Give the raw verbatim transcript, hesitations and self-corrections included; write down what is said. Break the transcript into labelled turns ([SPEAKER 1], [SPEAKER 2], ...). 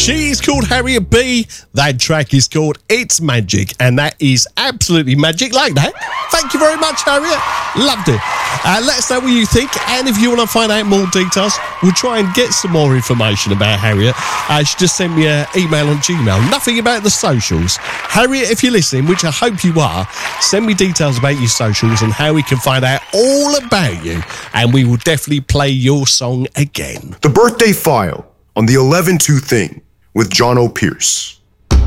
[SPEAKER 1] She's called Harriet B. That track is called It's Magic, and that is absolutely magic like that. Thank you very much, Harriet. Loved it. Uh, let us know what you think, and if you want to find out more details, we'll try and get some more information about Harriet. Uh, she just sent me an email on Gmail. Nothing about the socials. Harriet, if you're listening, which I hope you are, send me details about your socials and how we can find out all about you, and we will definitely play your song again.
[SPEAKER 2] The Birthday File on the eleven two Thing with John O'Pierce.